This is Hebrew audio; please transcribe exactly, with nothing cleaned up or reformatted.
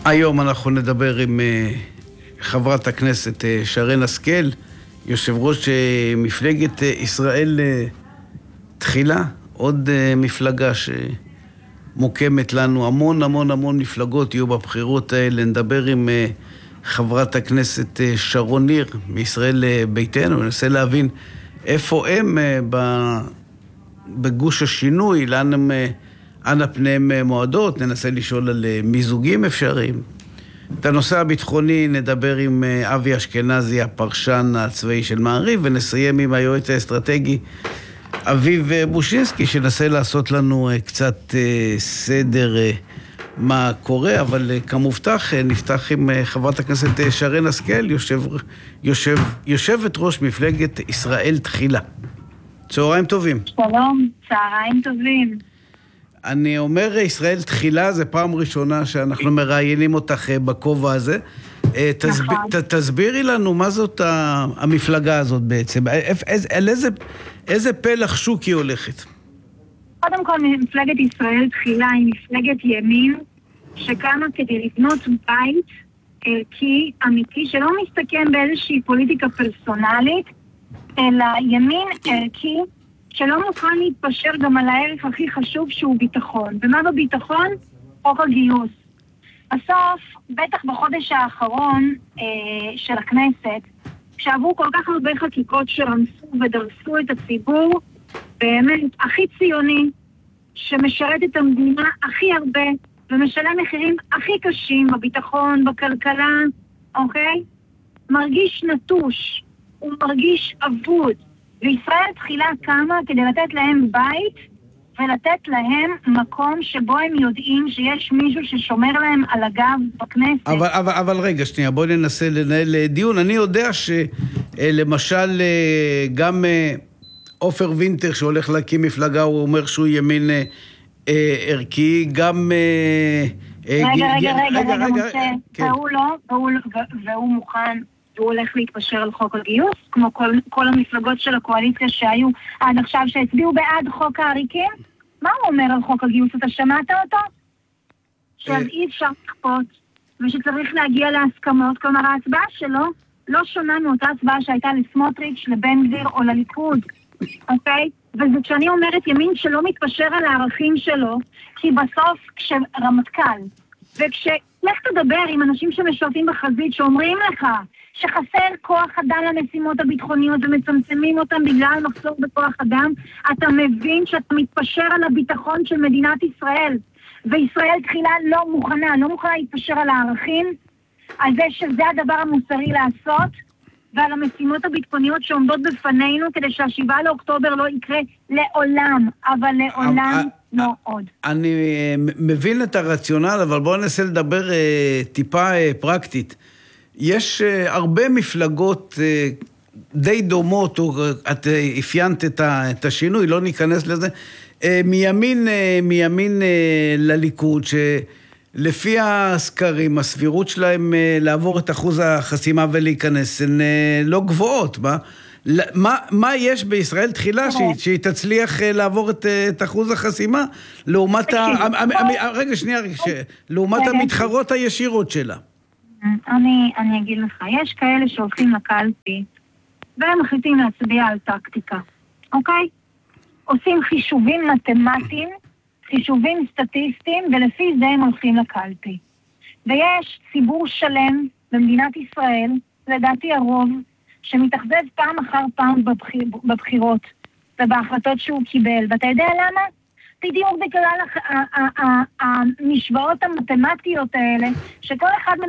היום אנחנו נדבר עם חברת הכנסת שרן השכל, יושב ראש מפלגת ישראל תחילה, עוד מפלגה שמוקמת לנו, המון המון המון מפלגות יהיו בבחירות האלה. נדבר עם חברת הכנסת שרון ניר מישראל ביתנו, ננסה להבין איפה הם בגוש השינוי, לאן הם, אנה פניהם מועדות. ננסה לשאול על מיזוגים אפשריים. את הנושא הביטחוני נדבר עם אבי אשכנזי, הפרשן הצבאי של מעריב, ונסיים עם היועץ האסטרטגי אביב בושינסקי, שנסה לעשות לנו קצת סדר מה קורה, אבל כמובטח נפתח עם חברת הכנסת שרן השכל, יושב, יושב, יושבת ראש מפלגת ישראל תחילה. צהריים טובים. שלום, צהריים טובים. אני אומר ישראל תחילה, זה פעם ראשונה שאנחנו מראיינים אותך בכובע הזה. תסב... ת, תסבירי לנו מה זאת המפלגה הזאת בעצם, איזה, איזה, איזה פלח שוק היא הולכת? קודם כל, מפלגת ישראל תחילה היא מפלגת ימין שקמה כדי לבנות בית ערכי, אמיתי, שלא מסתכם באיזושהי פוליטיקה פרסונלית, אלא ימין ערכי שלא מוכן להתפשר גם על הערך הכי חשוב שהוא ביטחון. ומה בביטחון? חוק הגיוס. בסוף, בטח בחודש האחרון אה, של הכנסת, כשעברו כל כך הרבה חקיקות שרמסו ודרסו את הציבור, באמת הכי ציוני, שמשרת את המדינה הכי הרבה, ומשלם מחירים הכי קשים בביטחון, בכלכלה, אוקיי? מרגיש נטוש, הוא מרגיש אבוד. וישראל תחילה קמה כדי לתת להם בית ולתת להם מקום שבו הם יודעים שיש מישהו ששומר להם על הגב בכנסת. אבל, אבל, אבל רגע, שנייה, בואי ננסה לנהל דיון. אני יודע שלמשל גם עופר וינטר שהולך להקים מפלגה, הוא אומר שהוא ימין אה, ערכי, גם... אה, רגע, ג... רגע, רגע, רגע, רגע, רגע, משה, כן. והוא לא, והוא, והוא מוכן... הוא הולך להתפשר על חוק הגיוס, כמו כל, כל המפלגות של הקואליציה שהיו עד עכשיו שהצביעו בעד חוק העריקים. מה הוא אומר על חוק הגיוס? אתה שמעת אותו? שעד אי אפשר לכפות, ושצריך להגיע להסכמות. כלומר, ההצבעה שלו לא שונה מאותה הצבעה שהייתה לסמוטריץ', לבן גביר או לליכוד. אוקיי? וזה כשאני אומרת ימין שלא מתפשר על הערכים שלו, כי בסוף כשרמטכ"ל, וכש... לך תדבר עם אנשים שמשרתים בחזית שאומרים לך שחסר כוח אדם למשימות הביטחוניות ומצמצמים אותם בגלל מחסור בכוח אדם, אתה מבין שאתה מתפשר על הביטחון של מדינת ישראל, וישראל תחילה לא מוכנה, לא מוכנה להתפשר על הערכים, על זה שזה הדבר המוסרי לעשות, ועל המשימות הביטחוניות שעומדות בפנינו כדי שהשבעה לאוקטובר לא יקרה לעולם, אבל לעולם לא עוד. אני מבין את הרציונל, אבל בואו ננסה לדבר טיפה פרקטית. יש הרבה מפלגות די דומות, או את אפיינת את השינוי, לא ניכנס לזה, מימין, מימין לליכוד, שלפי הסקרים, הסבירות שלהם לעבור את אחוז החסימה ולהיכנס, הן לא גבוהות, מה? מה, מה יש בישראל תחילה שהיא, שהיא תצליח לעבור את, את אחוז החסימה לעומת ה... רגע, שנייה, לעומת המתחרות הישירות שלה? אני, אני אגיד לך, יש כאלה שהולכים לקלפי והם מחליטים להצביע על טקטיקה, אוקיי? עושים חישובים מתמטיים, חישובים סטטיסטיים, ולפי זה הם הולכים לקלפי. ויש ציבור שלם במדינת ישראל, לדעתי הרוב, שמתאכזב פעם אחר פעם בבחיר, בבחירות ובהחלטות שהוא קיבל. ואתה יודע למה? בדיוק בגלל המשוואות המתמטיות האלה, שכל אחד